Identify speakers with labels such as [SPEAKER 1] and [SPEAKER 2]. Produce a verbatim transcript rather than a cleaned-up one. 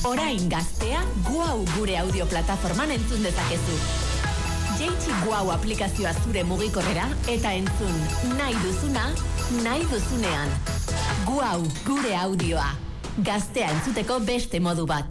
[SPEAKER 1] Orain gaztea, Guau gure audio plataforman entzun dezakezu. Jaitsi Guau aplikazioa zure mugikorrera eta entzun nahi duzuna, nahi duzunean. Guau gure audioa. Gaztea entzuteko beste modu bat.